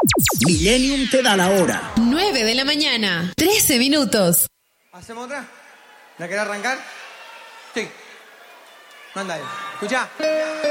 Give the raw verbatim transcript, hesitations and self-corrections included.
Millennium te da la hora. nueve de la mañana, trece minutos. ¿Hacemos otra? ¿La querés arrancar? Sí. Manda ahí. Escuchá.